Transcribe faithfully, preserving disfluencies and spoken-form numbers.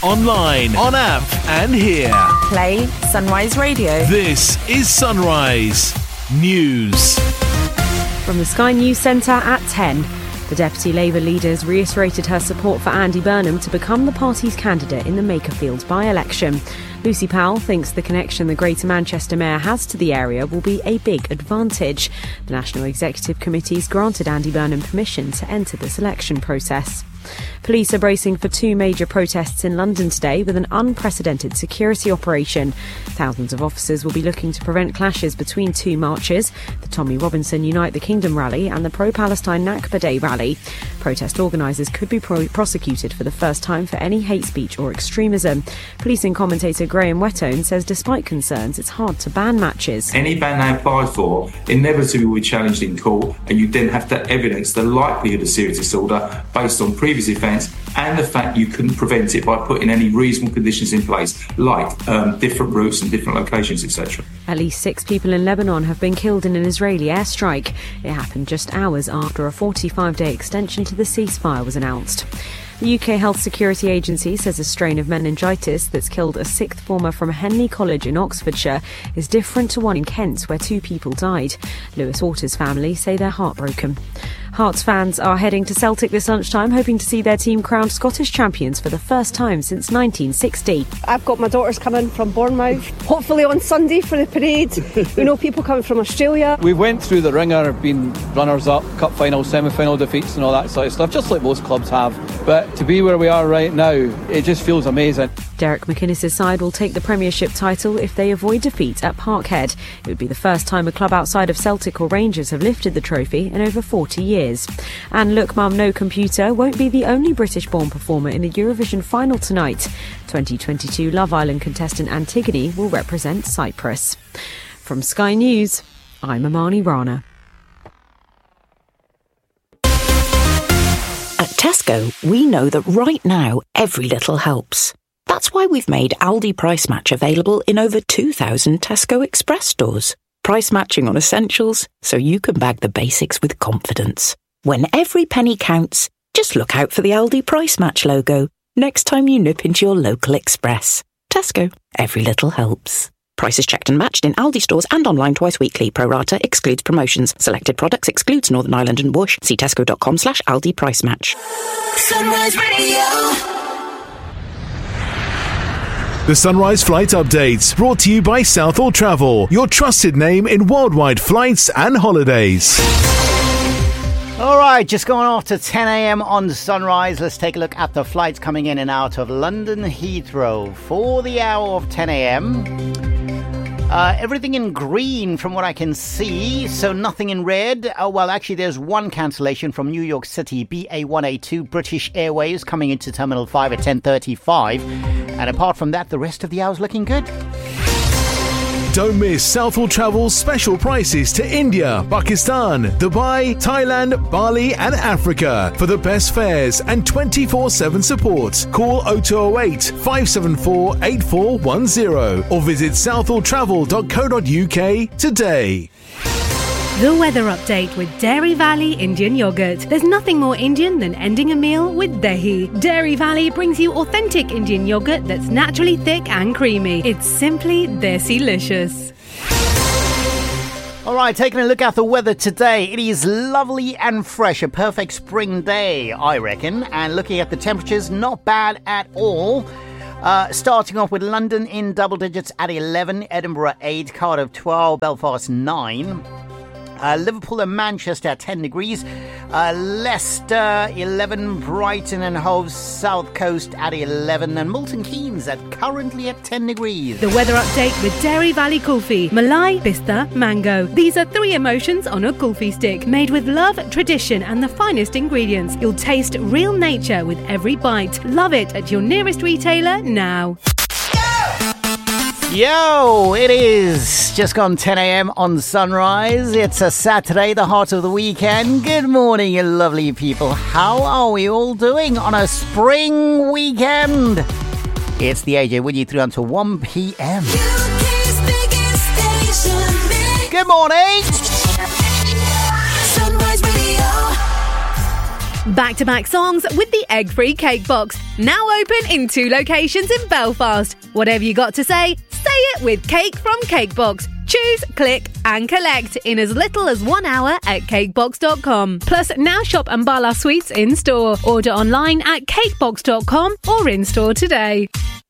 online, on app and here. Play Sunrise Radio. This is Sunrise News. From the Sky News Centre at ten. The Deputy Labour leader has reiterated her support for Andy Burnham to become the party's candidate in the Makerfield by-election. Lucy Powell thinks the connection the Greater Manchester Mayor has to the area will be a big advantage. The National Executive Committee has granted Andy Burnham permission to enter the selection process. Police are bracing for two major protests in London today with an unprecedented security operation. Thousands of officers will be looking to prevent clashes between two marches, the Tommy Robinson Unite the Kingdom rally and the pro-Palestine Nakba Day rally. Protest organisers could be pro- prosecuted for the first time for any hate speech or extremism. Policing commentator Graham Whettone says despite concerns, it's hard to ban matches. Any ban they apply for inevitably will be challenged in court, and you then have to evidence the likelihood of serious disorder based on previous events and the fact you couldn't prevent it by putting any reasonable conditions in place, like um, different routes and different locations, et cetera. At least six people in Lebanon have been killed in an Israeli airstrike. It happened just hours after a forty-five day extension to the ceasefire was announced. The U K Health Security Agency says a strain of meningitis that's killed a sixth former from Henley College in Oxfordshire is different to one in Kent where two people died. Lewis Waters' family say they're heartbroken. Hearts fans are heading to Celtic this lunchtime, hoping to see their team crowned Scottish champions for the first time since nineteen sixty. I've got my daughters coming from Bournemouth, hopefully on Sunday for the parade. We know people coming from Australia. We went through the ringer, been runners-up, cup final, semi-final defeats and all that sort of stuff, just like most clubs have. But to be where we are right now, it just feels amazing. Derek McInnes' side will take the Premiership title if they avoid defeat at Parkhead. It would be the first time a club outside of Celtic or Rangers have lifted the trophy in over forty years. And Look Mum No Computer won't be the only British-born performer in the Eurovision final tonight. twenty twenty-two Love Island contestant Antigone will represent Cyprus. From Sky News, I'm Amani Rana. At Tesco, we know that right now, every little helps. That's why we've made Aldi Price Match available in over two thousand Tesco Express stores. Price matching on essentials, so you can bag the basics with confidence. When every penny counts, just look out for the Aldi Price Match logo next time you nip into your local Express. Tesco, every little helps. Prices checked and matched in Aldi stores and online twice weekly. Pro rata excludes promotions. Selected products excludes Northern Ireland and Bush. See tesco.com slash Aldi Price Match. Sunrise Radio. The Sunrise Flight Updates, brought to you by Southall Travel, your trusted name in worldwide flights and holidays. All right, just going off to ten a.m. on Sunrise. Let's take a look at the flights coming in and out of London Heathrow for the hour of ten a.m. Uh, everything in green from what I can see, so nothing in red. Oh, well, actually, there's one cancellation from New York City, B A one eighty-two, British Airways, coming into Terminal five at ten thirty-five. And apart from that, the rest of the hour's looking good. Don't miss Southall Travel's special prices to India, Pakistan, Dubai, Thailand, Bali and Africa. For the best fares and twenty-four seven support, call oh two oh eight, five seven four, eight four one oh or visit southall travel dot co dot uk today. The weather update with Dairy Valley Indian Yogurt. There's nothing more Indian than ending a meal with dahi. Dairy Valley brings you authentic Indian yogurt that's naturally thick and creamy. It's simply desi-licious. All right, taking a look at the weather today. It is lovely and fresh, a perfect spring day, I reckon. And looking at the temperatures, not bad at all. Uh, starting off with London in double digits at eleven, Edinburgh eight, Cardiff twelve, Belfast nine. Uh, Liverpool and Manchester at ten degrees, uh, Leicester eleven, Brighton and Hove South Coast at eleven, and Milton Keynes at currently at ten degrees. The weather update with Dairy Valley Kulfi. Malai, Pista, Mango. These are three emotions on a kulfi stick, made with love, tradition and the finest ingredients. You'll taste real nature with every bite. Love it at your nearest retailer now. Yo, it is just gone ten a.m. on Sunrise. It's a Saturday, the heart of the weekend. Good morning, you lovely people. How are we all doing on a spring weekend? It's the A J with you through until one p.m. Good morning. Sunrise Radio. Back-to-back songs with the egg-free cake box. Now open in two locations in Belfast. Whatever you got to say, say it with Cake from Cakebox. Choose, click and collect in as little as one hour at cakebox dot com. Plus, now shop Ambala Sweets in-store. Order online at cakebox dot com or in-store today.